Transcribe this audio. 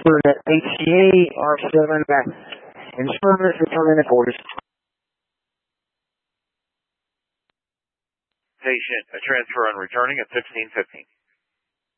HCA R7 back in service, returning the quarters. Patient, a transfer and returning at 16:15.